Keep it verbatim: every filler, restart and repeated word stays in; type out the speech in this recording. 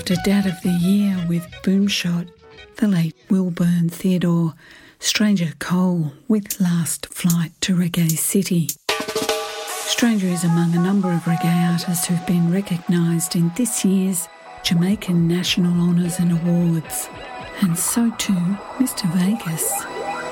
After Dad of the Year with Boomshot, the late Wilburn Theodore, Stranger Cole with Last Flight to Reggae City. Stranger is among a number of reggae artists who've been recognised in this year's Jamaican National Honours and Awards. And so too, Mister Vegas.